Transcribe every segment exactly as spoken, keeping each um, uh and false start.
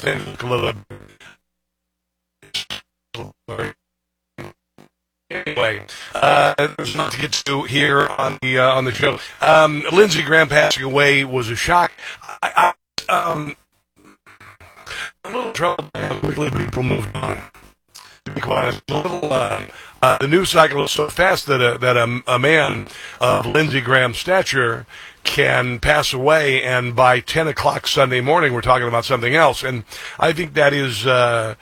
things look a little bit. Anyway, uh, there's not to get to here on the uh, on the show. Um, Lindsey Graham passing away was a shock. I, I, um, a little trouble how quickly people moved on. To be quite honest, a little. Uh, uh, the news cycle is so fast that a, that a, a man of Lindsey Graham's stature can pass away, and by ten o'clock Sunday morning, we're talking about something else. And I think that is, uh,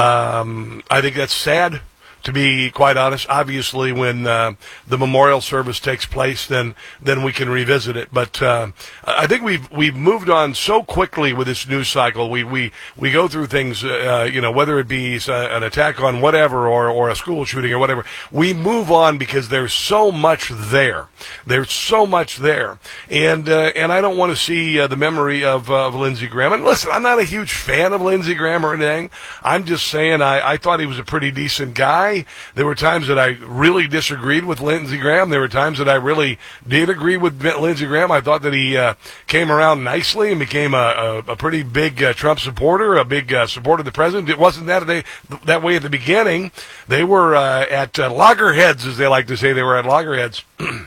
um, I think that's sad. To be quite honest, obviously, when uh, the memorial service takes place, then then we can revisit it. But uh, I think we've we've moved on so quickly with this news cycle. We we, we go through things, uh, you know, whether it be uh, an attack on whatever or or a school shooting or whatever. We move on because there's so much there. There's so much there, and uh, and I don't want to see uh, the memory of uh, of Lindsey Graham. And listen, I'm not a huge fan of Lindsey Graham or anything. I'm just saying I, I thought he was a pretty decent guy. There were times that I really disagreed with Lindsey Graham. There were times that I really did agree with Lindsey Graham. I thought that he uh, came around nicely and became a, a, a pretty big uh, Trump supporter, a big uh, supporter of the president. It wasn't that they, that way at the beginning. They were uh, at uh, loggerheads, as they like to say. They were at loggerheads.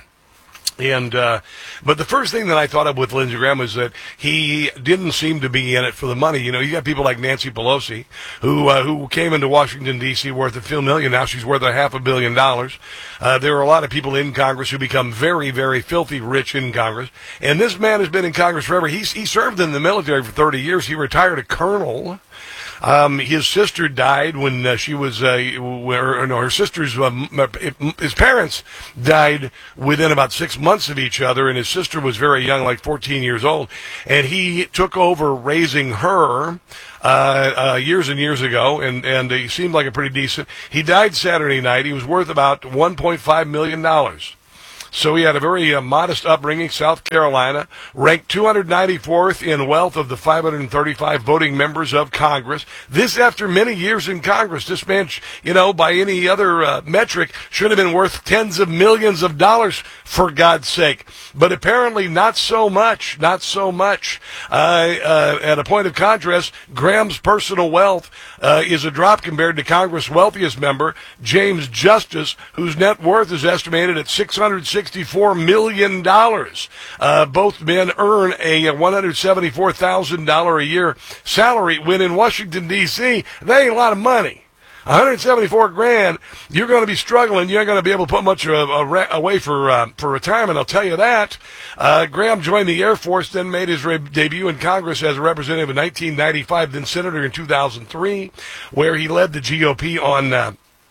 And, uh, but the first thing that I thought of with Lindsey Graham was that he didn't seem to be in it for the money. You know, you got people like Nancy Pelosi, who, uh, who came into Washington, D C worth a few million. Now she's worth a half a billion dollars. Uh, there are a lot of people in Congress who become very, very filthy rich in Congress. And this man has been in Congress forever. He's, he served in the military for thirty years. He retired a colonel. Um, his sister died when uh, she was, uh, where, no, her sister's, um, his parents died within about six months of each other, and his sister was very young, like fourteen years old, and he took over raising her, uh, uh, years and years ago, and, and he seemed like a pretty decent, he died Saturday night. He was worth about one point five million dollars. So he had a very uh, modest upbringing, South Carolina, ranked two hundred ninety-fourth in wealth of the five hundred thirty-five voting members of Congress. This after many years in Congress. This man, you know, by any other uh, metric, should have been worth tens of millions of dollars, for God's sake. But apparently not so much, not so much. Uh, uh, at a point of contrast, Graham's personal wealth uh, is a drop compared to Congress' wealthiest member, James Justice, whose net worth is estimated at six hundred sixty-four million dollars. Uh, both men earn a one hundred seventy-four thousand dollars a year salary, when in Washington, D C, that ain't a lot of money. one hundred seventy-four grand, you're going to be struggling. You're not going to be able to put much uh, away for uh, for retirement, I'll tell you that. Uh, Graham joined the Air Force, then made his re- debut in Congress as a representative in nineteen ninety-five, then senator in two thousand three, where he led the G O P on uh,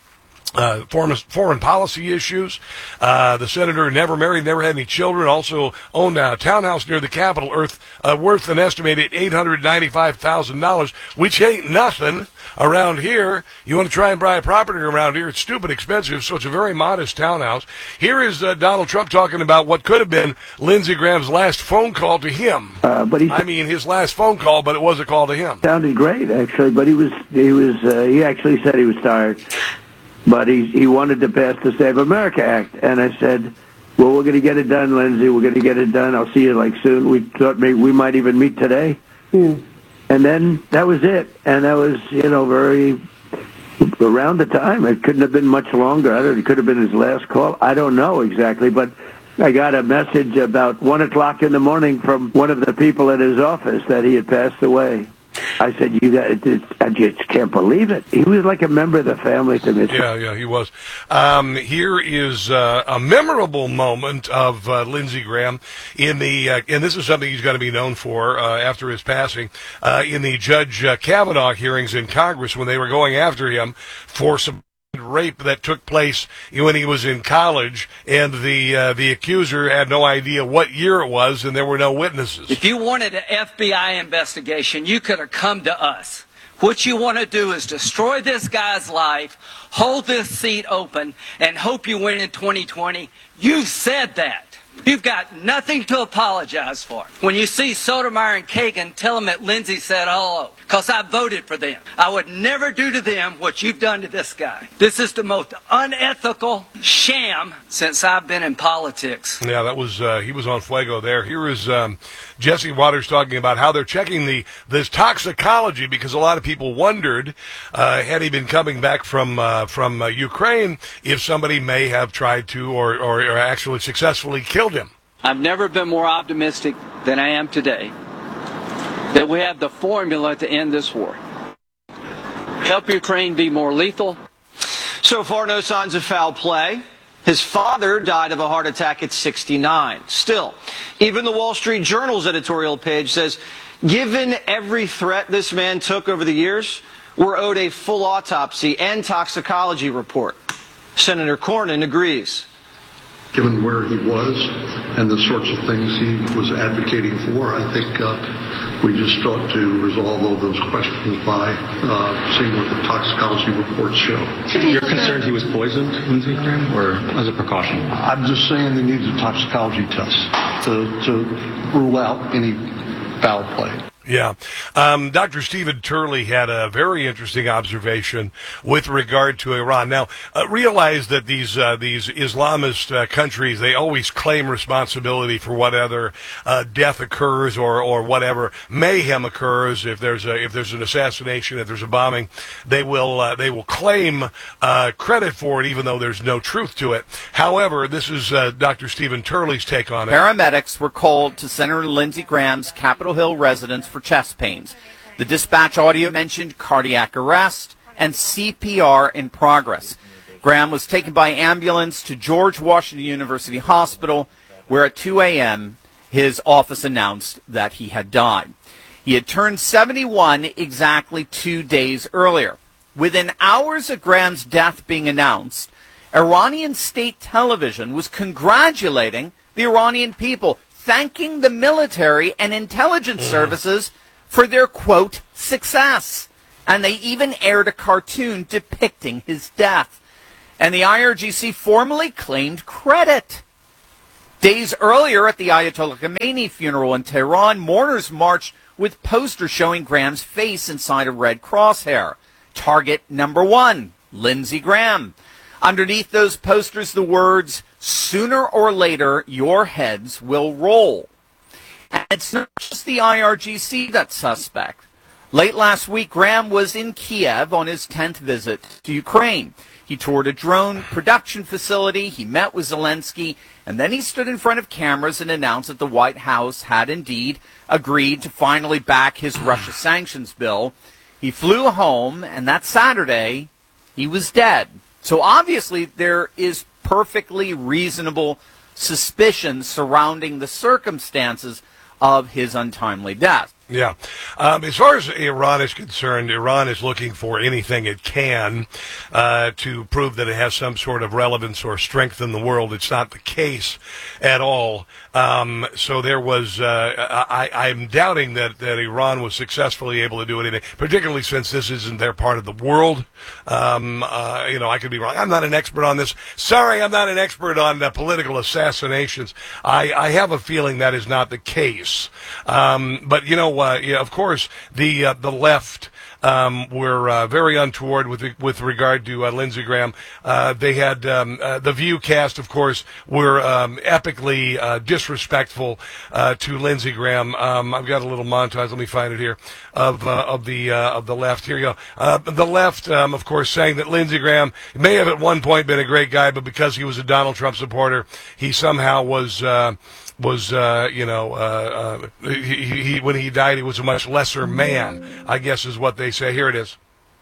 Uh, foreign, foreign policy issues. Uh, the senator never married, never had any children, also owned a townhouse near the Capitol, Earth, uh, worth an estimated eight hundred ninety-five thousand dollars, which ain't nothing around here. You want to try and buy a property around here, it's stupid expensive, so it's a very modest townhouse. Here is uh, Donald Trump talking about what could have been Lindsey Graham's last phone call to him. Uh, but he I mean, his last phone call, but it was a call to him. Sounded great, actually, but he was, he was, uh, he actually said he was tired. But he he wanted to pass the Save America Act, and I said, "Well, we're going to get it done, Lindsey. We're going to get it done. I'll see you like soon." We thought maybe we might even meet today, mm. and then that was it. And that was, you know, very around the time. It couldn't have been much longer. I don't, it could have been his last call. I don't know exactly, but I got a message about one o'clock in the morning from one of the people at his office that he had passed away. I said, "You got it, I just can't believe it." He was like a member of the family to me. Yeah, yeah, he was. Um, here is uh, a memorable moment of uh, Lindsey Graham in the, uh, and this is something he's going to be known for uh, after his passing, uh, in the Judge uh, Kavanaugh hearings in Congress when they were going after him for some rape that took place when he was in college, and the uh, the accuser had no idea what year it was, and there were no witnesses. If you wanted an F B I investigation, you could have come to us. What you want to do is destroy this guy's life, hold this seat open, and hope you win in twenty twenty. You said that. You've got nothing to apologize for. When you see Sotomayor and Kagan, tell them that Lindsey said hello, because I voted for them. I would never do to them what you've done to this guy. This is the most unethical sham since I've been in politics. Yeah, that was, uh, he was on Fuego there. Here is um, Jesse Waters talking about how they're checking the this toxicology because a lot of people wondered, uh, had he been coming back from uh, from uh, Ukraine, if somebody may have tried to or, or, or actually successfully killed him. I've never been more optimistic than I am today that we have the formula to end this war. Help Ukraine be more lethal. So far, no signs of foul play. His father died of a heart attack at sixty-nine. Still, even the Wall Street Journal's editorial page says, given every threat this man took over the years, we're owed a full autopsy and toxicology report. Senator Cornyn agrees. Given where he was and the sorts of things he was advocating for, I think uh, we just ought to resolve all those questions by uh, seeing what the toxicology reports show. You're concerned he was poisoned, Lindsey Graham, or as a precaution? I'm just saying they need a toxicology test to, to rule out any foul play. Yeah. Um, Doctor Stephen Turley had a very interesting observation with regard to Iran. Now, uh, realize that these uh, these Islamist uh, countries, they always claim responsibility for whatever uh, death occurs or, or whatever mayhem occurs. If there's a if there's an assassination, if there's a bombing, they will uh, they will claim uh, credit for it, even though there's no truth to it. However, this is uh, Doctor Stephen Turley's take on it. Paramedics were called to Senator Lindsey Graham's Capitol Hill residence for chest pains. The dispatch audio mentioned cardiac arrest and C P R in progress. Graham was taken by ambulance to George Washington University Hospital, where at two a.m. his office announced that he had died. He had turned seventy-one exactly two days earlier. Within hours of Graham's death being announced, Iranian state television was congratulating the Iranian people, thanking the military and intelligence services for their, quote, success. And they even aired a cartoon depicting his death. And the I R G C formally claimed credit. Days earlier at the Ayatollah Khomeini funeral in Tehran, mourners marched with posters showing Graham's face inside a red crosshair. Target number one, Lindsey Graham. Underneath those posters, the words, sooner or later, your heads will roll. And it's not just the I R G C that's suspect. Late last week, Graham was in Kiev on his tenth visit to Ukraine. He toured a drone production facility, he met with Zelensky, and then he stood in front of cameras and announced that the White House had indeed agreed to finally back his Russia sanctions bill. He flew home, and that Saturday, he was dead. So obviously there is perfectly reasonable suspicion surrounding the circumstances of his untimely death. Yeah. Um, as far as Iran is concerned, Iran is looking for anything it can uh, to prove that it has some sort of relevance or strength in the world. It's not the case at all. Um, so there was, uh, I, I'm doubting that, that Iran was successfully able to do anything, particularly since this isn't their part of the world. Um, uh, you know, I could be wrong. I'm not an expert on this. Sorry, I'm not an expert on uh, political assassinations. I, I have a feeling that is not the case. Um, but, you know, uh, yeah, of course, the uh, the left um, were uh, very untoward with with regard to uh, Lindsey Graham. Uh, they had um, uh, the View cast, of course, were um, epically uh, disrespectful uh, to Lindsey Graham. Um, I've got a little montage. Let me find it here of uh, of the uh, of the left. Here you go. Uh, the left, um, of course, saying that Lindsey Graham may have at one point been a great guy, but because he was a Donald Trump supporter, he somehow was. Uh, was, uh, you know, uh, uh, he, he, when he died, he was a much lesser man, I guess is what they say. Here it is.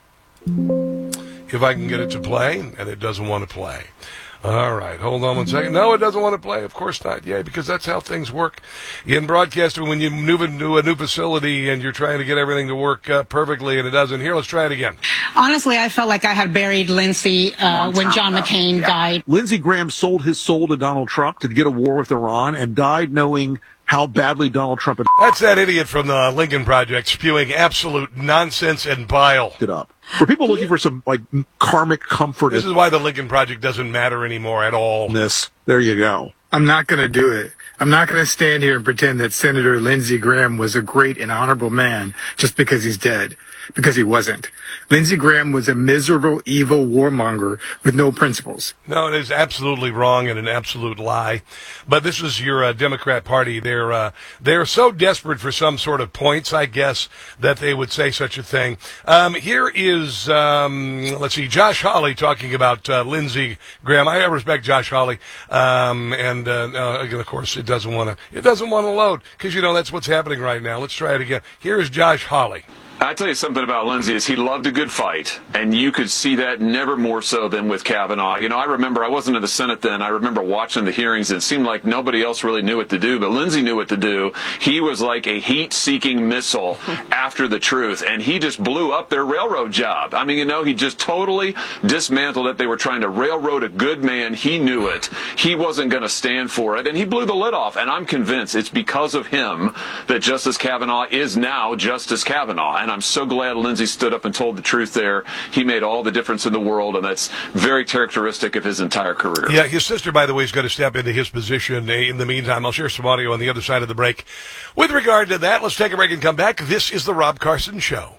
If I can get it to play, and it doesn't want to play. All right, hold on one second. No, it doesn't want to play. Of course not. Yeah, because that's how things work in broadcasting. When you move into a new facility and you're trying to get everything to work uh, perfectly and it doesn't. Here, let's try it again. Honestly, I felt like I had buried Lindsey uh, when John McCain yeah. died. Lindsey Graham sold his soul to Donald Trump to get a war with Iran and died knowing how badly Donald Trump had That's that idiot from the Lincoln Project spewing absolute nonsense and bile. it up. For people looking for some like karmic comfort, This is why the Lincoln Project doesn't matter anymore at all. in this, there you go. I'm not going to do it. I'm not going to stand here and pretend that Senator Lindsey Graham was a great and honorable man just because he's dead, because he wasn't. Lindsey Graham was a miserable, evil warmonger with no principles. No, it is absolutely wrong and an absolute lie. But this is your uh, Democrat Party. They're uh, they're so desperate for some sort of points, I guess, that they would say such a thing. Um, here is, um, let's see, Josh Hawley talking about uh, Lindsey Graham. I respect Josh Hawley, um, and uh, uh, of course, it doesn't want to it doesn't want to load because you know that's what's happening right now. Let's try it again. Here is Josh Hawley. I tell you something about Lindsey is he loved a good fight, and you could see that never more so than with Kavanaugh. You know, I remember I wasn't in the Senate then. I remember watching the hearings. It seemed like nobody else really knew what to do, but Lindsey knew what to do. He was like a heat-seeking missile after the truth, and he just blew up their railroad job. I mean, you know, he just totally dismantled it. They were trying to railroad a good man. He knew it. He wasn't going to stand for it, and he blew the lid off. And I'm convinced it's because of him that Justice Kavanaugh is now Justice Kavanaugh. And I'm so glad Lindsey stood up and told the truth there. He made all the difference in the world, and that's very characteristic of his entire career. Yeah, his sister, by the way, is going to step into his position. In the meantime, I'll share some audio on the other side of the break. With regard to that, let's take a break and come back. This is The Rob Carson Show.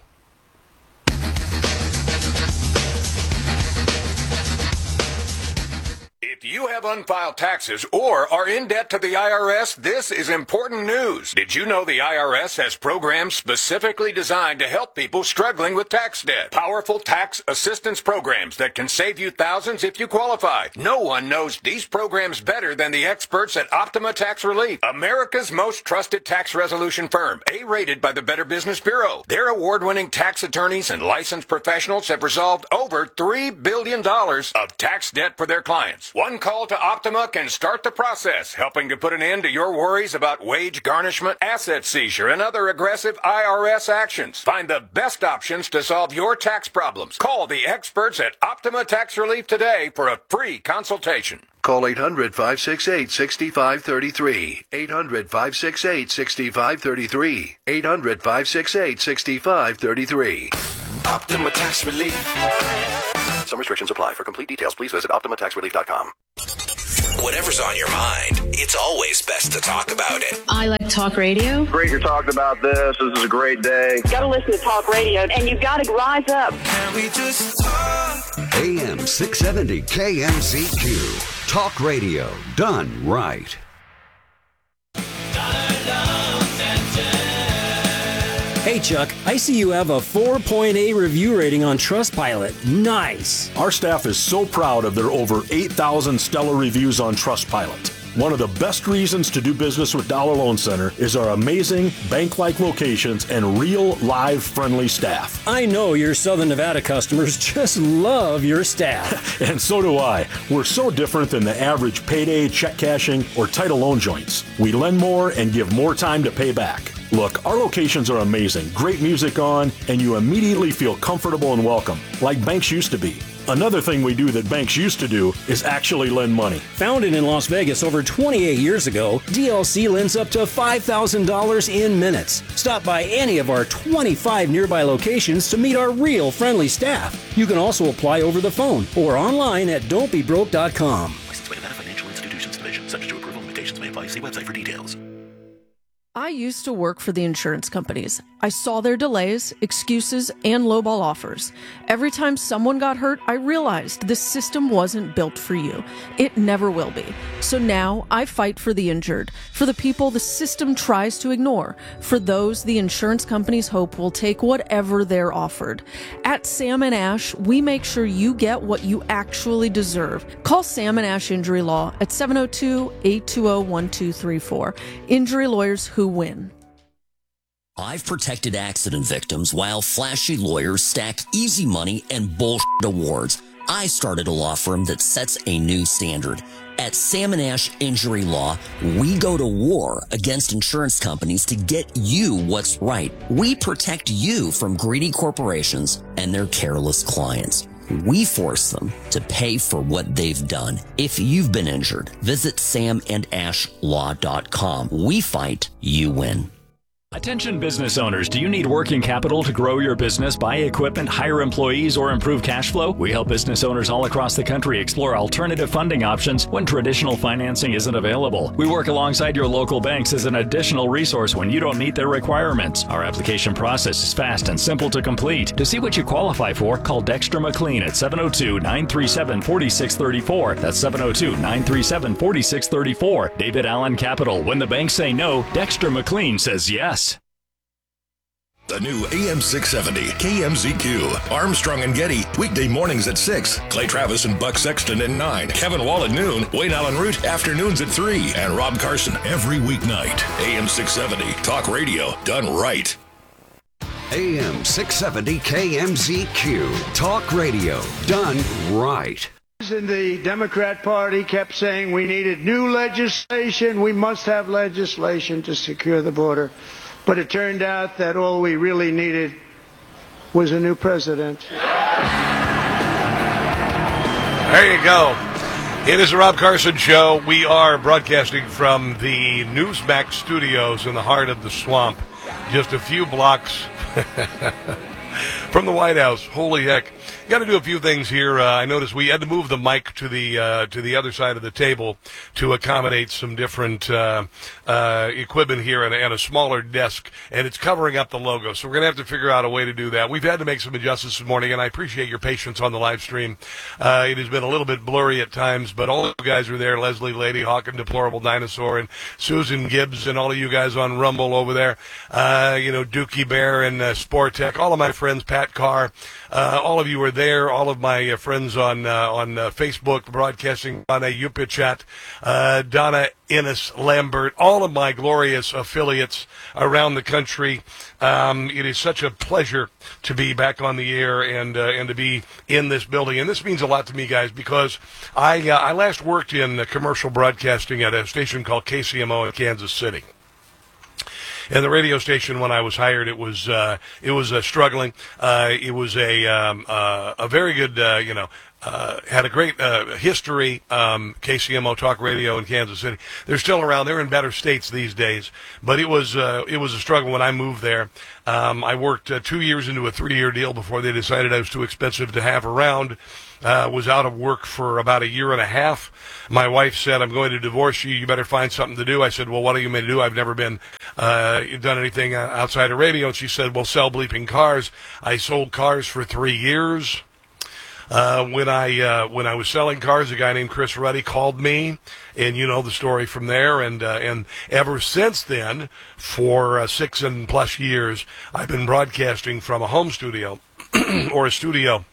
If you have unfiled taxes or are in debt to the I R S, this is important news. Did you know the I R S has programs specifically designed to help people struggling with tax debt? Powerful tax assistance programs that can save you thousands if you qualify. No one knows these programs better than the experts at Optima Tax Relief, America's most trusted tax resolution firm, A-rated by the Better Business Bureau. Their award-winning tax attorneys and licensed professionals have resolved over three billion dollars of tax debt for their clients. One call to Optima can start the process, helping to put an end to your worries about wage garnishment, asset seizure, and other aggressive I R S actions. Find the best options to solve your tax problems. Call the experts at Optima Tax Relief today for a free consultation. Call eight hundred, five six eight, six five three three. eight hundred, five six eight, six five three three. eight hundred, five six eight, six five three three. Optima Tax Relief. Some restrictions apply. For complete details, please visit optima tax relief dot com. Whatever's on your mind, it's always best to talk about it. I like talk radio. Great you're talking about this. This is a great day. Got to listen to talk radio, and you've got to rise up. Can we just talk? A M six seventy K M Z Q. Talk radio done right. Hey, Chuck, I see you have a four point eight review rating on Trustpilot. Nice. Our staff is so proud of their over eight thousand stellar reviews on Trustpilot. One of the best reasons to do business with Dollar Loan Center is our amazing bank-like locations and real, live, friendly staff. I know your Southern Nevada customers just love your staff. And so do I. We're so different than the average payday, check cashing, or title loan joints. We lend more and give more time to pay back. Look, our locations are amazing, great music on, and you immediately feel comfortable and welcome, like banks used to be. Another thing we do that banks used to do is actually lend money. Founded in Las Vegas over twenty-eight years ago, D L C lends up to five thousand dollars in minutes. Stop by any of our twenty-five nearby locations to meet our real friendly staff. You can also apply over the phone or online at don't be broke dot com. Licensed by Nevada Financial Institutions Division. Subject to approval, limitations may apply. See website for details. I used to work for the insurance companies. I saw their delays, excuses, and lowball offers. Every time someone got hurt, I realized this system wasn't built for you. It never will be. So now I fight for the injured, for the people the system tries to ignore, for those the insurance companies hope will take whatever they're offered. At Sam and Ash, we make sure you get what you actually deserve. Call Sam and Ash Injury Law at seven oh two, eight two oh, one two three four. Injury lawyers who win. I've protected accident victims while flashy lawyers stack easy money and bullshit awards. I started a law firm that sets a new standard. At Sam and Ash Injury Law, we go to war against insurance companies to get you what's right. We protect you from greedy corporations and their careless clients. We force them to pay for what they've done. If you've been injured, visit sam and ash law dot com. We fight, you win. Attention business owners, do you need working capital to grow your business, buy equipment, hire employees, or improve cash flow? We help business owners all across the country explore alternative funding options when traditional financing isn't available. We work alongside your local banks as an additional resource when you don't meet their requirements. Our application process is fast and simple to complete. To see what you qualify for, call Dexter McLean at seven oh two, nine three seven, four six three four. That's seven oh two, nine three seven, four six three four. David Allen Capital. When the banks say no, Dexter McLean says yes. The new A M six seventy K M Z Q. Armstrong and Getty, weekday mornings at six. Clay Travis and Buck Sexton at nine. Kevin Wall at noon. Wayne Allen Root, afternoons at three. And Rob Carson every weeknight. A M six seventy, talk radio done right. A M six seventy K M Z Q, talk radio done right. In the Democrat Party kept saying we needed new legislation. We must have legislation to secure the border. But it turned out that all we really needed was a new president. There you go. It is the Rob Carson Show. We are broadcasting from the Newsmax studios in the heart of the swamp, just a few blocks from the White House. Holy heck. Got to do a few things here. Uh, I noticed we had to move the mic to the uh, to the other side of the table to accommodate some different uh, uh, equipment here and, and a smaller desk, and it's covering up the logo. So we're going to have to figure out a way to do that. We've had to make some adjustments this morning, and I appreciate your patience on the live stream. Uh, it has been a little bit blurry at times, but all of you guys are there, Leslie, Lady Hawk, and Deplorable Dinosaur, and Susan Gibbs, and all of you guys on Rumble over there, uh, you know, Dookie Bear and uh, Sportech, all of my friends, Pat Carr, uh, all of you are there, all of my uh, friends on uh, on uh, Facebook, broadcasting, Donna Upichat, uh, Donna Ennis Lambert, all of my glorious affiliates around the country. Um, it is such a pleasure to be back on the air and uh, and to be in this building. And this means a lot to me, guys, because I uh, I last worked in uh, commercial broadcasting at a station called K C M O in Kansas City. And the radio station, when I was hired, it was uh, it was uh, struggling. Uh, it was a um, uh, a very good, uh, you know, uh, had a great uh, history. Um, K C M O Talk Radio in Kansas City. They're still around. They're in better states these days. But it was uh, it was a struggle when I moved there. Um, I worked uh, two years into a three-year deal before they decided I was too expensive to have around. Uh, was out of work for about a year and a half. My wife said, I'm going to divorce you. You better find something to do. I said, well, what do you mean to do? I've never been, uh, done anything outside of radio. And she said, well, sell bleeping cars. I sold cars for three years. Uh, when I, uh, when I was selling cars, a guy named Chris Ruddy called me, and you know the story from there. And, uh, and ever since then, for uh, six and plus years, I've been broadcasting from a home studio or a studio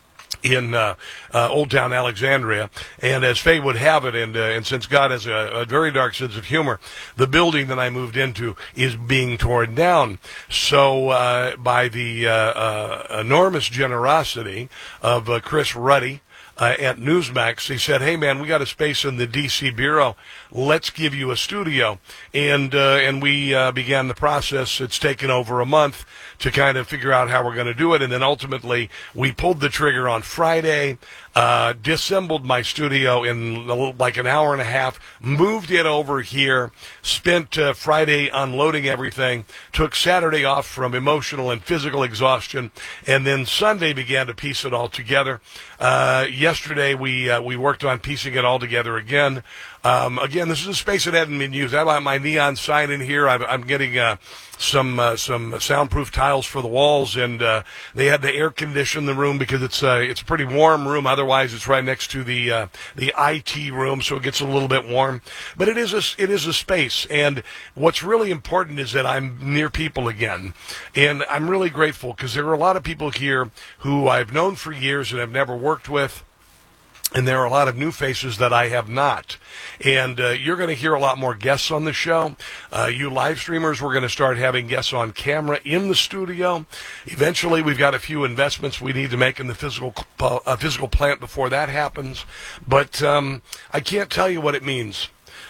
in uh, uh, Old Town Alexandria, and as fate would have it, and uh, and since God has a, a very dark sense of humor, the building that I moved into is being torn down. So uh, by the uh, uh, enormous generosity of uh, Chris Ruddy uh, at Newsmax, he said, hey man, we got a space in the D C bureau, let's give you a studio. And uh, and we uh, began the process. It's taken over a month to kind of figure out how we're going to do it. And then ultimately we pulled the trigger on Friday, uh, disassembled my studio in like an hour and a half, moved it over here, spent uh, Friday unloading everything, took Saturday off from emotional and physical exhaustion, and then Sunday began to piece it all together. Uh, yesterday we uh, we worked on piecing it all together again. Um, again, this is a space that hadn't been used. I have my neon sign in here. I'm, I'm getting uh, some uh, some soundproof tiles for the walls, and uh, they had to air condition the room because it's uh, it's a pretty warm room. Otherwise, it's right next to the uh, the I T room, so it gets a little bit warm. But it is a it is a space, and what's really important is that I'm near people again, and I'm really grateful because there are a lot of people here who I've known for years and I've never worked with. And there are a lot of new faces that I have not. And uh, you're going to hear a lot more guests on the show. Uh, you live streamers, we're going to start having guests on camera in the studio. Eventually, we've got a few investments we need to make in the physical uh, physical plant before that happens. But um, I can't tell you what it means.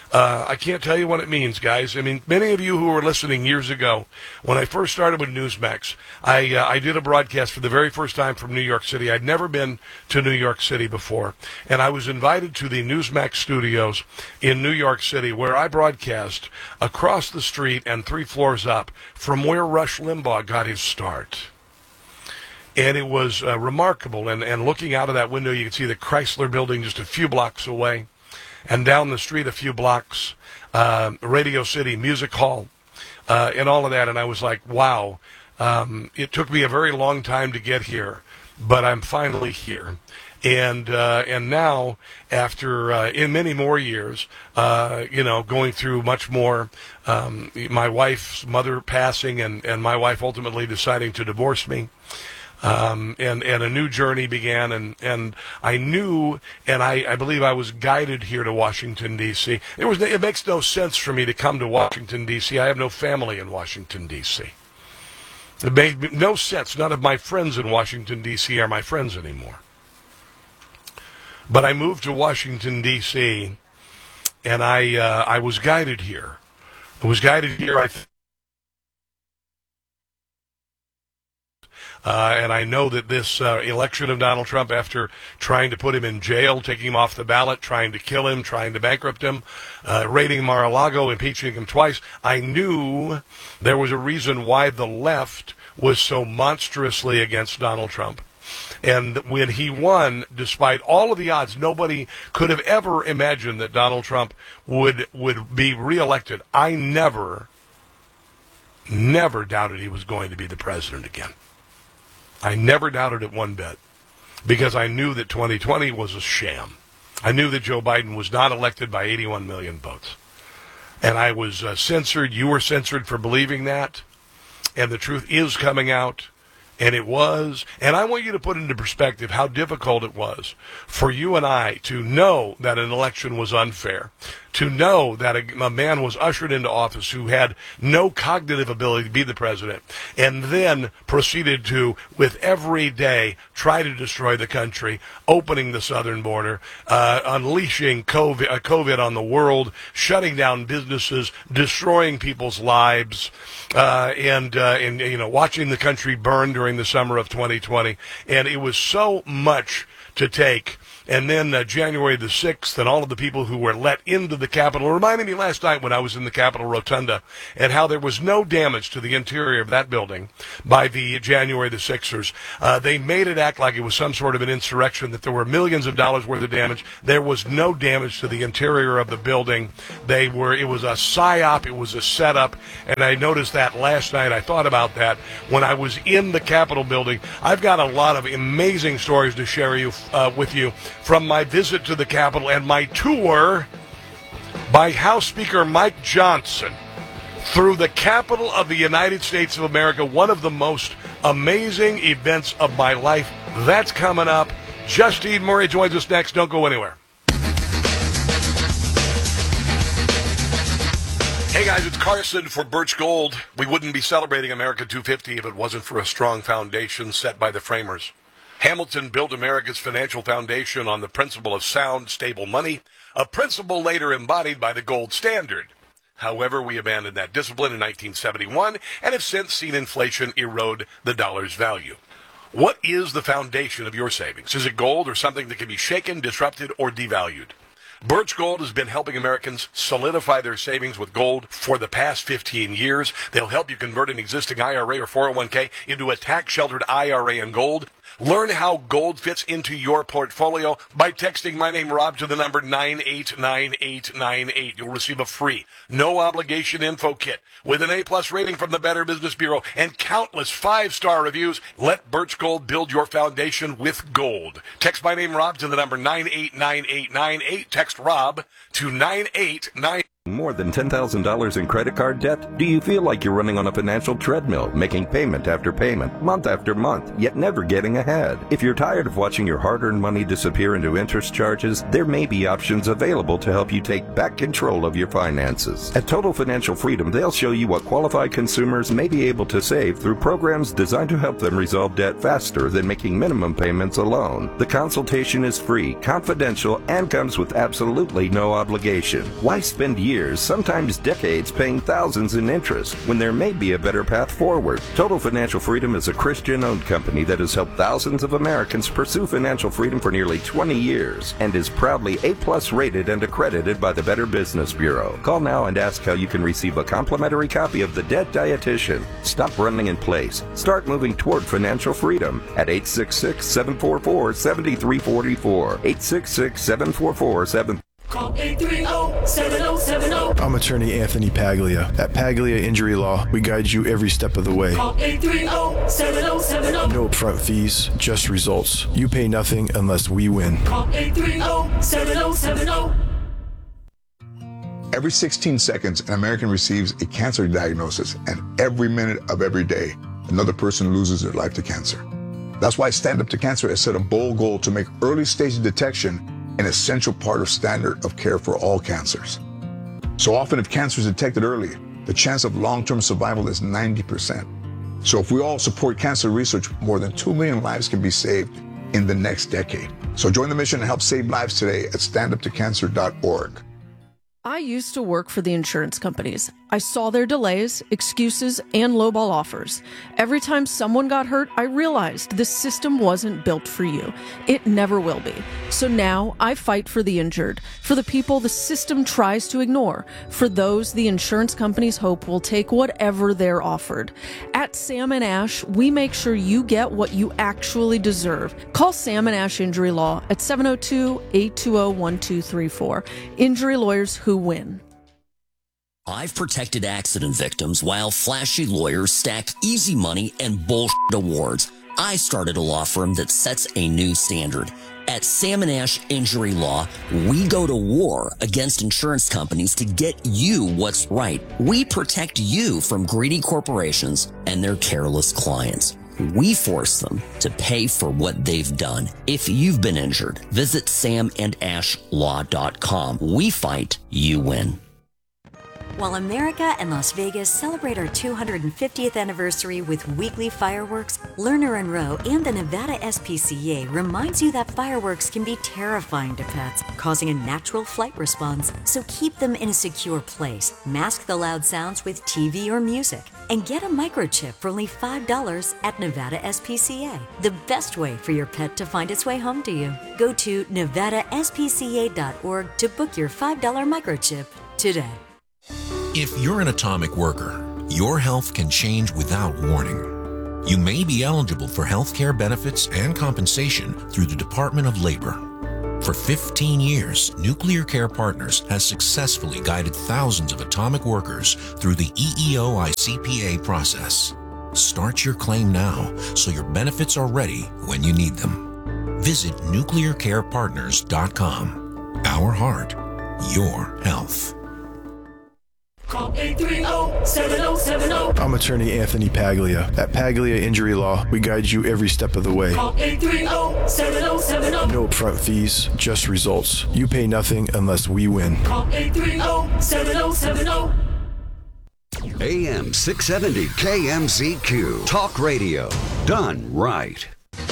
Uh, I can't tell you what it means, guys. I mean, many of you who were listening years ago, when I first started with Newsmax, I uh, I did a broadcast for the very first time from New York City. I'd never been to New York City before, and I was invited to the Newsmax studios in New York City, where I broadcast across the street and three floors up from where Rush Limbaugh got his start. And it was uh, remarkable, and, and looking out of that window, you could see the Chrysler Building just a few blocks away. And down the street a few blocks, uh, Radio City Music Hall, uh, and all of that. And I was like, wow, um, it took me a very long time to get here, but I'm finally here. And uh, and now, after uh, in many more years, uh, you know, going through much more, um, my wife's mother passing and, and my wife ultimately deciding to divorce me. Um, and, and a new journey began, and, and I knew, and I, I believe I was guided here to Washington, D C It was, it makes no sense for me to come to Washington, D C I have no family in Washington, D C It made no sense. None of my friends in Washington, D C are my friends anymore. But I moved to Washington, D C, and I, uh, I was guided here. I was guided here, I think. Uh, and I know that this uh, election of Donald Trump, after trying to put him in jail, taking him off the ballot, trying to kill him, trying to bankrupt him, uh, raiding Mar-a-Lago, impeaching him twice, I knew there was a reason why the left was so monstrously against Donald Trump. And when he won, despite all of the odds, nobody could have ever imagined that Donald Trump would would be reelected. I never, never doubted he was going to be the president again. I never doubted it one bit, because I knew that twenty twenty was a sham. I knew that Joe Biden was not elected by eighty-one million votes. And I was uh, censored. You were censored for believing that. And the truth is coming out. And it was. And I want you to put into perspective how difficult it was for you and I to know that an election was unfair, to know that a, a man was ushered into office who had no cognitive ability to be the president, and then proceeded to, with every day, try to destroy the country, opening the southern border, uh, unleashing COVID, uh, COVID on the world, shutting down businesses, destroying people's lives, uh, and, uh, and, you know, watching the country burn during the summer of twenty twenty. And it was so much to take. And then uh, January the sixth, and all of the people who were let into the Capitol reminded me last night when I was in the Capitol Rotunda, and how there was no damage to the interior of that building by the January the sixers. Uh, they made it act like it was some sort of an insurrection, that there were millions of dollars worth of damage. There was no damage to the interior of the building. They were, it was a psyop, it was a setup, and I noticed that last night. I thought about that when I was in the Capitol building. I've got a lot of amazing stories to share you uh, with you from my visit to the Capitol and my tour by House Speaker Mike Johnson through the Capitol of the United States of America, one of the most amazing events of my life. That's coming up. Justine Murray joins us next. Don't go anywhere. Hey guys, it's Carson for Birch Gold. We wouldn't be celebrating America two fifty if it wasn't for a strong foundation set by the framers. Hamilton built America's financial foundation on the principle of sound, stable money, a principle later embodied by the gold standard. However, we abandoned that discipline in nineteen seventy-one and have since seen inflation erode the dollar's value. What is the foundation of your savings? Is it gold or something that can be shaken, disrupted, or devalued? Birch Gold has been helping Americans solidify their savings with gold for the past fifteen years. They'll help you convert an existing I R A or four oh one k into a tax-sheltered I R A in gold. Learn how gold fits into your portfolio by texting my name, Rob, to the number nine eight nine eight nine eight. You'll receive a free, no-obligation info kit with an A-plus rating from the Better Business Bureau and countless five-star reviews. Let Birch Gold build your foundation with gold. Text my name, Rob, to the number nine eight nine eight nine eight. Text Rob to nine eight nine More than ten thousand dollars in credit card debt? Do you feel like you're running on a financial treadmill, making payment after payment, month after month, yet never getting ahead? If you're tired of watching your hard-earned money disappear into interest charges, there may be options available to help you take back control of your finances. At Total Financial Freedom, they'll show you what qualified consumers may be able to save through programs designed to help them resolve debt faster than making minimum payments alone. The consultation is free, confidential, and comes with absolutely no obligation. Why spend years years, sometimes decades, paying thousands in interest when there may be a better path forward? Total Financial Freedom is a Christian-owned company that has helped thousands of Americans pursue financial freedom for nearly twenty years and is proudly A-plus rated and accredited by the Better Business Bureau. Call now and ask how you can receive a complimentary copy of The Debt Dietitian. Stop running in place. Start moving toward financial freedom at eight six six, seven four four, seven three four four. eight six six, seven four four, seven three four four. Call eight three zero, seven zero seven zero. I'm attorney Anthony Paglia. At Paglia Injury Law, we guide you every step of the way. Call eight three zero, seven zero seven zero. No upfront fees, just results. You pay nothing unless we win. Call eight three zero, seven zero seven zero. Every sixteen seconds, an American receives a cancer diagnosis, and every minute of every day, another person loses their life to cancer. That's why Stand Up to Cancer has set a bold goal to make early stage detection an essential part of standard of care for all cancers. So often if cancer is detected early, the chance of long-term survival is ninety percent. So if we all support cancer research, more than two million lives can be saved in the next decade. So join the mission and help save lives today at stand up to cancer dot org. I used to work for the insurance companies. I saw their delays, excuses, and lowball offers. Every time someone got hurt, I realized this system wasn't built for you. It never will be. So now I fight for the injured, for the people the system tries to ignore, for those the insurance companies hope will take whatever they're offered. At Sam and Ash, we make sure you get what you actually deserve. Call Sam and Ash Injury Law at seven oh two, eight two oh, one two three four. Injury lawyers who win. I've protected accident victims while flashy lawyers stack easy money and bullshit awards. I started a law firm that sets a new standard. At Sam and Ash Injury Law, we go to war against insurance companies to get you what's right. We protect you from greedy corporations and their careless clients. We force them to pay for what they've done. If you've been injured, visit sam and ash law dot com. We fight, you win. While America and Las Vegas celebrate our two hundred fiftieth anniversary with weekly fireworks, Lerner and Rowe and the Nevada S P C A reminds you that fireworks can be terrifying to pets, causing a natural flight response. So keep them in a secure place, mask the loud sounds with T V or music, and get a microchip for only five dollars at Nevada S P C A. The best way for your pet to find its way home to you. Go to nevada s p c a dot org to book your five dollar microchip today. If you're an atomic worker, your health can change without warning. You may be eligible for health care benefits and compensation through the Department of Labor. For fifteen years, Nuclear Care Partners has successfully guided thousands of atomic workers through the E E O I C P A process. Start your claim now so your benefits are ready when you need them. Visit nuclear care partners dot com. Our heart, your health. Call eight three zero, seven zero seven zero. I'm attorney Anthony Paglia. At Paglia Injury Law, we guide you every step of the way. Call eight three zero, seven zero seven zero. No upfront fees, just results. You pay nothing unless we win. Call eight three zero, seven zero seven zero. A M six seventy K M Z Q. Talk radio. Done right.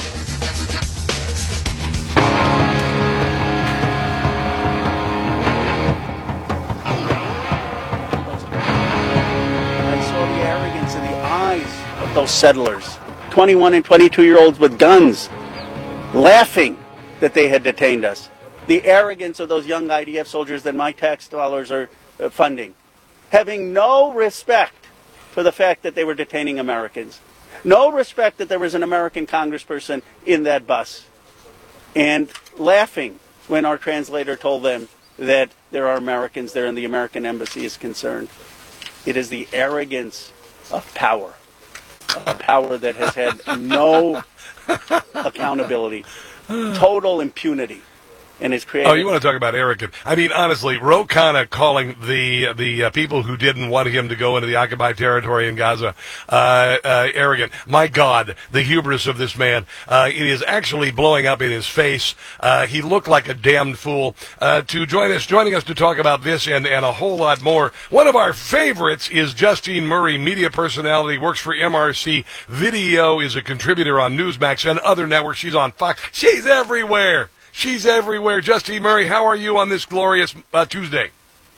Those settlers, twenty-one and twenty-two year olds with guns, laughing that they had detained us. The arrogance of those young I D F soldiers that my tax dollars are uh, funding, having no respect for the fact that they were detaining Americans, no respect that there was an American congressperson in that bus, and laughing when our translator told them that there are Americans there and the American embassy is concerned. It is the arrogance of power. A power that has had no accountability, total impunity. and his creative. Oh, you want to talk about arrogant? I mean, honestly, Ro Khanna calling the the uh, people who didn't want him to go into the occupied territory in Gaza uh, uh, arrogant. My God, the hubris of this man. Uh, it is actually blowing up in his face. Uh, he looked like a damned fool. Uh, to join us, joining us to talk about this and, and a whole lot more, one of our favorites is Justine Murray, media personality, works for M R C Video, is a contributor on Newsmax and other networks. She's on Fox. She's everywhere. She's everywhere. Justine Murray, how are you on this glorious uh, Tuesday?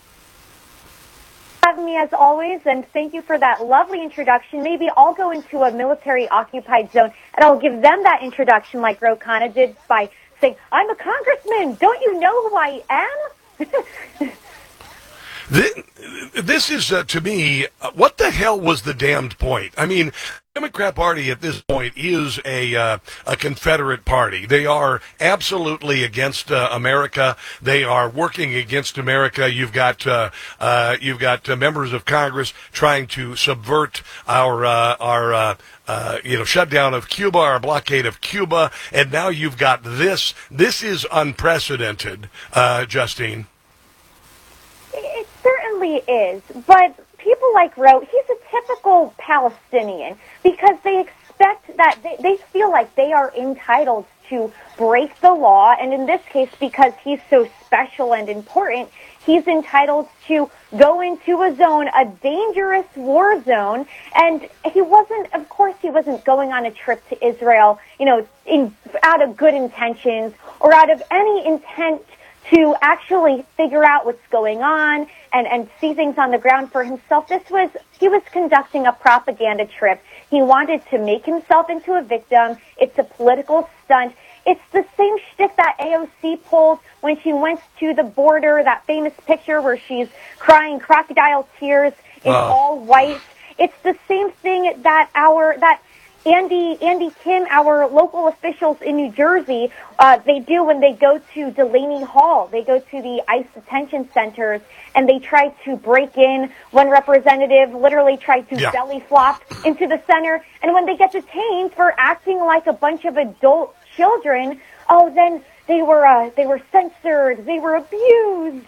Having me as always, and thank you for that lovely introduction. Maybe I'll go into a military-occupied zone, and I'll give them that introduction like Ro Khanna did by saying, I'm a congressman. Don't you know who I am? This, this is, uh, to me, uh, what the hell was the damned point? I mean, the Democrat Party at this point is a uh, a Confederate party. They are absolutely against uh, America. They are working against America. You've got uh, uh, you've got uh, members of Congress trying to subvert our uh, our uh, uh, you know shutdown of Cuba, our blockade of Cuba, and now you've got this. This is unprecedented, uh, Justine. It certainly is, but people like Ro, he's a typical Palestinian because they expect that they, they feel like they are entitled to break the law, and in this case, because he's so special and important, he's entitled to go into a zone, a dangerous war zone, and he wasn't, of course, he wasn't going on a trip to Israel, you know, in, out of good intentions or out of any intent to actually figure out what's going on and, and see things on the ground for himself. This was, he was conducting a propaganda trip. He wanted to make himself into a victim. It's a political stunt. It's the same shtick that A O C pulled when she went to the border, that famous picture where she's crying crocodile tears in wow. all white. It's the same thing that our, that Andy, Andy Kim, our local officials in New Jersey, uh, they do when they go to Delaney Hall. They go to the ICE detention centers, and they try to break in. One representative literally tried to yeah. belly flop into the center, and when they get detained for acting like a bunch of adult children, oh, then they were uh, they were censored, they were abused.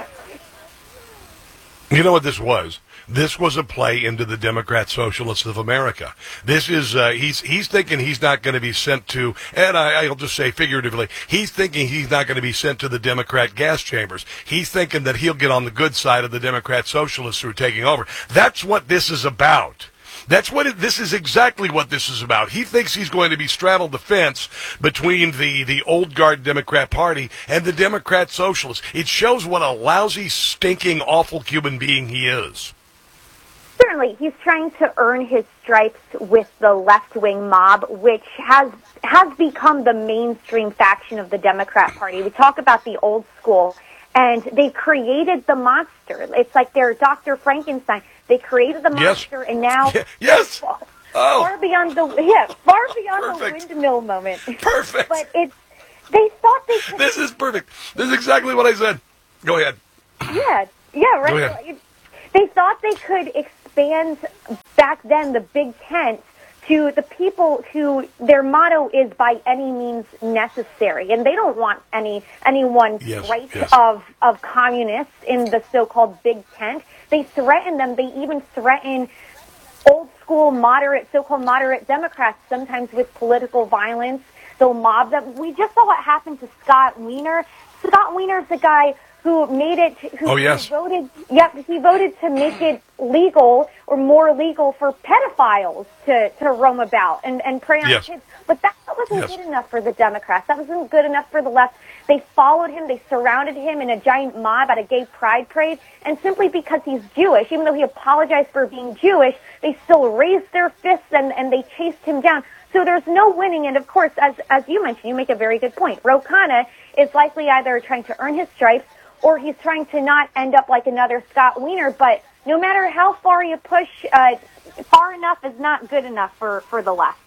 You know what this was? This was a play into the Democrat Socialists of America. This is, uh, he's, he's thinking he's not going to be sent to, and I, I'll just say figuratively, he's thinking he's not going to be sent to the Democrat gas chambers. He's thinking that he'll get on the good side of the Democrat Socialists who are taking over. That's what this is about. That's what it, this is exactly what this is about. He thinks he's going to be straddled the fence between the, the old guard Democrat Party and the Democrat Socialists. It shows what a lousy, stinking, awful human being he is. Certainly, he's trying to earn his stripes with the left-wing mob, which has has become the mainstream faction of the Democrat Party. We talk about the old school, and they created the monster. It's like they're Doctor Frankenstein. They created the monster, yes. and now yes, far, oh. far beyond the yeah, far beyond perfect. the windmill moment. Perfect. But it's they thought they could. This is perfect. This is exactly what I said. Go ahead. Yeah, yeah, right. Go ahead. They thought they could expand back then the big tent to the people who their motto is by any means necessary, and they don't want any anyone yes, right yes. of of communists in the so-called big tent. They threaten them. They even threaten old school moderate, so-called moderate Democrats, sometimes with political violence. They'll mob them. We just saw what happened to Scott Wiener. Scott Wiener's the guy who made it, who, oh, yes. who voted, yep, he voted to make it legal or more legal for pedophiles to, to roam about and, and prey on yes. kids. But that wasn't yes. good enough for the Democrats. That wasn't good enough for the left. They followed him. They surrounded him in a giant mob at a gay pride parade. And simply because he's Jewish, even though he apologized for being Jewish, they still raised their fists and, and they chased him down. So there's no winning. And, of course, as, as you mentioned, you make a very good point. Ro Khanna is likely either trying to earn his stripes or he's trying to not end up like another Scott Wiener. But no matter how far you push, uh, far enough is not good enough for, for the left.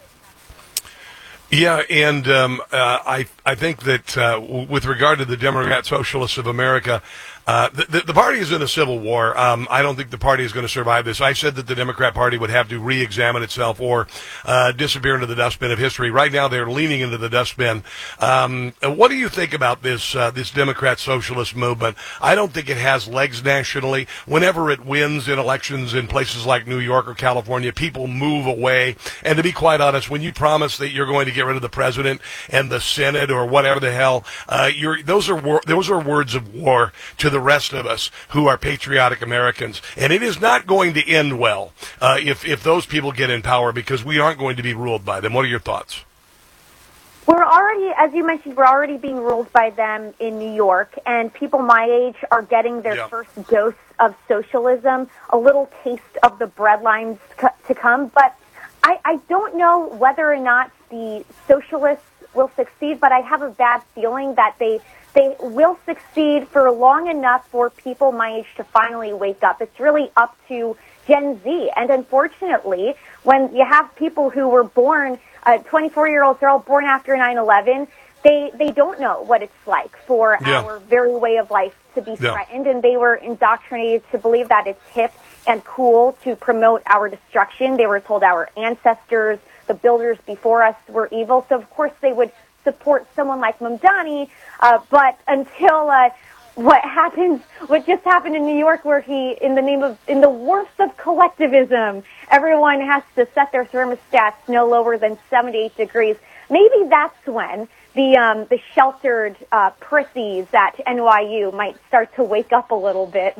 Yeah, and um, uh, I I think that uh, w- with regard to the Democrat Socialists of America, Uh, the, the, the party is in a civil war. Um, I don't think the party is going to survive this. I said that the Democrat Party would have to re-examine itself or uh, disappear into the dustbin of history. Right now, they're leaning into the dustbin. Um, what do you think about this uh, this Democrat socialist movement? I don't think it has legs nationally. Whenever it wins in elections in places like New York or California, people move away. And to be quite honest, when you promise that you're going to get rid of the president and the Senate or whatever the hell, uh, you're, those are wor- those are words of war to the rest of us who are patriotic Americans. And it is not going to end well uh, if if those people get in power, because we aren't going to be ruled by them. What are your thoughts? We're already, as you mentioned, we're already being ruled by them in New York, and people my age are getting their yeah. first dose of socialism, a little taste of the breadlines to come. But I, I don't know whether or not the socialists will succeed, but I have a bad feeling that they they will succeed for long enough for people my age to finally wake up. It's really up to Gen Z. And unfortunately, when you have people who were born, uh, twenty-four-year-olds, they're all born after nine eleven, they, they don't know what it's like for yeah. our very way of life to be yeah. threatened, and they were indoctrinated to believe that it's hip and cool to promote our destruction. They were told our ancestors, the builders before us, were evil, so of course they would support someone like Mamdani, uh, but until uh, what happens, what just happened in New York, where he, in the name of, in the worst of collectivism, everyone has to set their thermostats no lower than seventy-eight degrees. Maybe that's when the um, the sheltered uh, prissies at N Y U might start to wake up a little bit.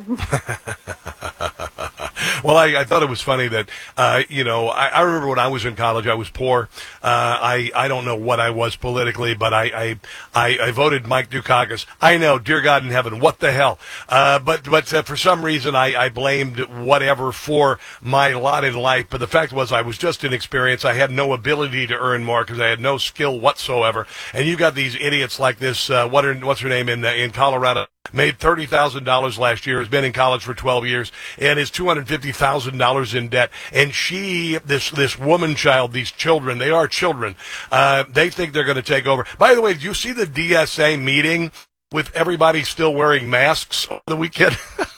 Well, I, I thought it was funny that, uh, you know, I, I remember when I was in college, I was poor. Uh, I, I don't know what I was politically, but I, I, I, I voted Mike Dukakis. I know, dear God in heaven, what the hell? Uh, but, but uh, for some reason, I, I blamed whatever for my lot in life. But the fact was, I was just inexperienced. I had no ability to earn more because I had no skill whatsoever. And you got these idiots like this, uh, what are, what's her name in, uh, in Colorado? Made thirty thousand dollars last year, has been in college for twelve years, and is two hundred fifty thousand dollars in debt. And she, this this woman child, these children, they are children, uh, they think they're going to take over. By the way, did you see the D S A meeting with everybody still wearing masks over the weekend?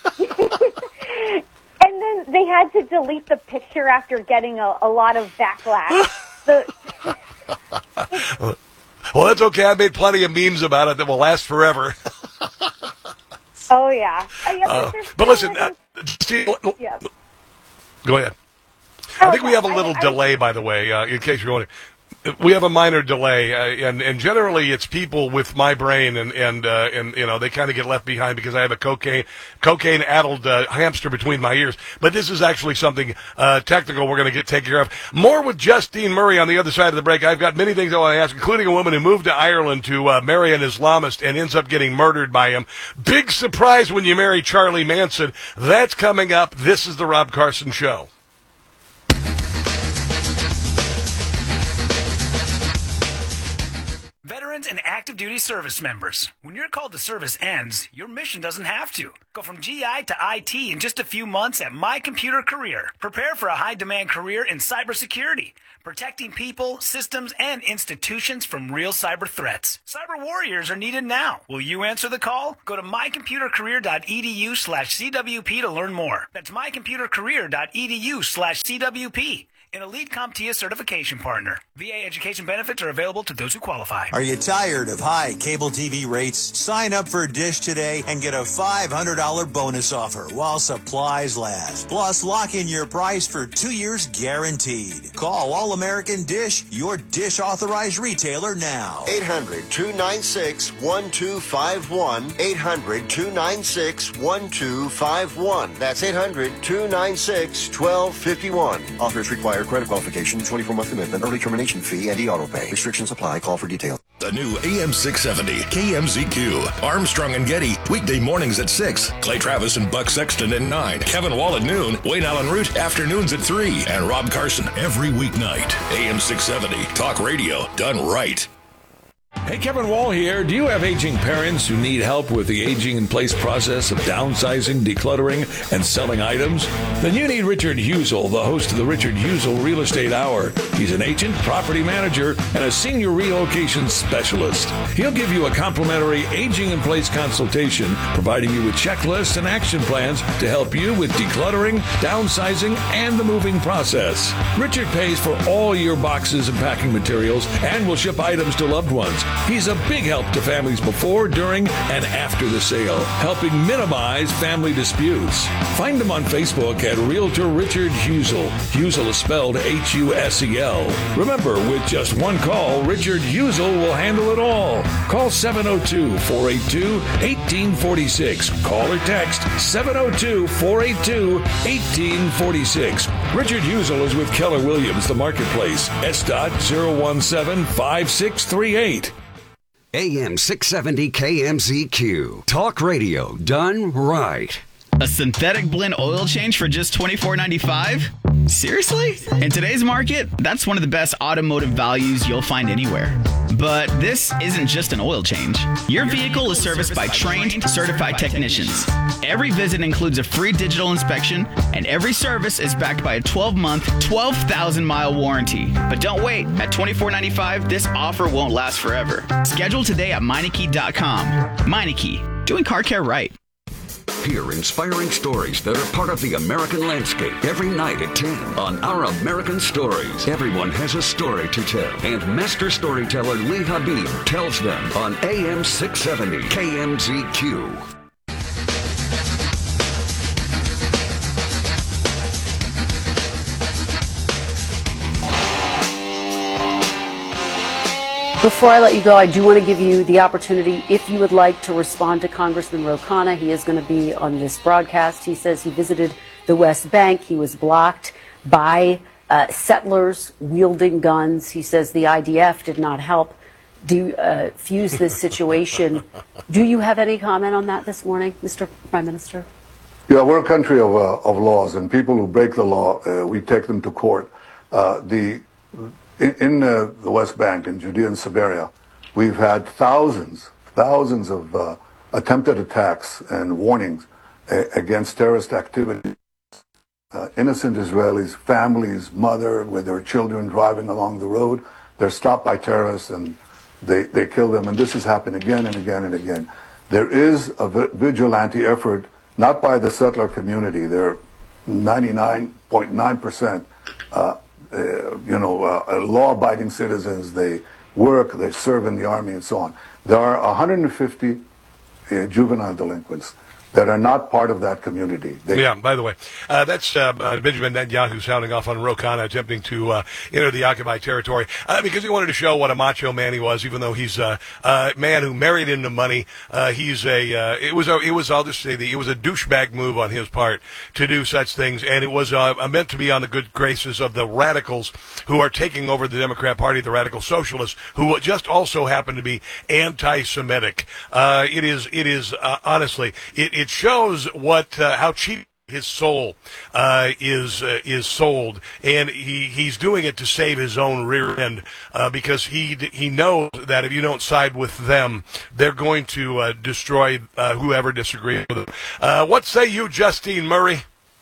And then they had to delete the picture after getting a, a lot of backlash. the, well, that's okay. I made plenty of memes about it that will last forever. Oh, yeah. Uh, yeah uh, but listen, uh, Steve, yes. Go ahead. Oh, I think we have a I, little I, delay, I, by the way, uh, in case you're wondering. We have a minor delay, uh, and, and generally it's people with my brain, and, and, uh, and you know, they kind of get left behind because I have a cocaine, cocaine-addled uh, hamster between my ears. But this is actually something uh, technical we're going to get taken care of. More with Justine Murray on the other side of the break. I've got many things I want to ask, including a woman who moved to Ireland to uh, marry an Islamist and ends up getting murdered by him. Big surprise when you marry Charlie Manson. That's coming up. This is the Rob Carson Show. Veterans and active duty service members. When your call to service ends, your mission doesn't have to. Go from G I to I T in just a few months at My Computer Career. Prepare for a high-demand career in cybersecurity, protecting people, systems, and institutions from real cyber threats. Cyber warriors are needed now. Will you answer the call? Go to mycomputercareer.edu slash CWP to learn more. That's mycomputercareer.edu slash CWP. An Elite CompTIA certification partner. V A education benefits are available to those who qualify. Are you tired of high cable T V rates? Sign up for Dish today and get a five hundred dollars bonus offer while supplies last. Plus, lock in your price for two years guaranteed. Call All American Dish, your Dish authorized retailer now. eight hundred, two nine six, one two five one. eight hundred, two nine six, one two five one. That's eight hundred, two nine six, one two five one. Offers require credit qualification, twenty-four month commitment, early termination fee, and e-auto pay. Restrictions apply. Call for details. The new A M six seventy K M Z Q. Armstrong and Getty, weekday mornings at six. Clay Travis and Buck Sexton at nine. Kevin Wall at noon. Wayne Allen Root, afternoons at three. And Rob Carson every weeknight. A M six seventy, talk radio done right. Hey, Kevin Wall here. Do you have aging parents who need help with the aging-in-place process of downsizing, decluttering, and selling items? Then you need Richard Husel, the host of the Richard Husel Real Estate Hour. He's an agent, property manager, and a senior relocation specialist. He'll give you a complimentary aging-in-place consultation, providing you with checklists and action plans to help you with decluttering, downsizing, and the moving process. Richard pays for all your boxes and packing materials and will ship items to loved ones. He's a big help to families before, during, and after the sale, helping minimize family disputes. Find him on Facebook at Realtor Richard Husel. Husel is spelled H U S E L. Remember, with just one call, Richard Husel will handle it all. Call seven oh two, four eight two, one eight four six. Call or text seven oh two, four eight two, one eight four six. Richard Husel is with Keller Williams, the marketplace. S dot zero one seven five six three eight. A M six seventy K M Z Q. Talk radio done right. A synthetic blend oil change for just twenty-four ninety-five? Seriously? In today's market, that's one of the best automotive values you'll find anywhere. But this isn't just an oil change. Your vehicle is serviced by trained, certified technicians. Every visit includes a free digital inspection, and every service is backed by a twelve-month, twelve thousand mile warranty. But don't wait. At twenty-four ninety-five, this offer won't last forever. Schedule today at Meineke dot com. Meineke, doing car care right. Hear inspiring stories that are part of the American landscape every night at ten on Our American Stories. Everyone has a story to tell, and master storyteller Lee Habib tells them on A M six seventy K M Z Q. Before I let you go, I do want to give you the opportunity, if you would like to respond to Congressman Ro Khanna. He is going to be on this broadcast. He says he visited the West Bank. He was blocked by uh, settlers wielding guns. He says the I D F did not help defuse uh, this situation. Do you have any comment on that this morning, Mister Prime Minister? Yeah, we're a country of, uh, of laws, and people who break the law, uh, we take them to court. Uh, the In, in uh, the West Bank, in Judea and Samaria, we've had thousands, thousands of uh, attempted attacks and warnings uh, against terrorist activity. Uh, innocent Israelis, families, mother with their children driving along the road, they're stopped by terrorists and they, they kill them. And this has happened again and again and again. There is a vigilante effort, not by the settler community. They're ninety-nine point nine percent uh, Uh, you know, uh, law-abiding citizens. They work, they serve in the army, and so on. There are one hundred fifty uh, juvenile delinquents that are not part of that community. They yeah, by the way, uh, that's uh, uh, Benjamin Netanyahu sounding off on Ro Khanna, attempting to uh, enter the occupied territory uh, because he wanted to show what a macho man he was, even though he's a uh, man who married into money. Uh, he's a, uh, it was, a, it was, I'll just say, the, it was a douchebag move on his part to do such things, and it was uh, meant to be on the good graces of the radicals who are taking over the Democrat Party, the radical socialists, who just also happen to be anti-Semitic. Uh, it is, it is uh, honestly, it, it shows what uh, how cheap his soul uh, is uh, is sold, and he, he's doing it to save his own rear end uh, because he he knows that if you don't side with them, they're going to uh, destroy uh, whoever disagrees with them. Uh, what say you, Justine Murray?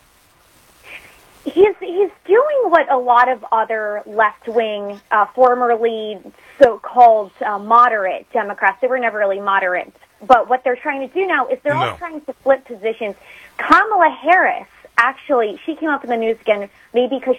He's he's doing what a lot of other left-wing, uh, formerly so-called uh, moderate Democrats, they were never really moderate, but what they're trying to do now is they're no. all trying to flip positions. Kamala Harris, actually, she came up in the news again, maybe because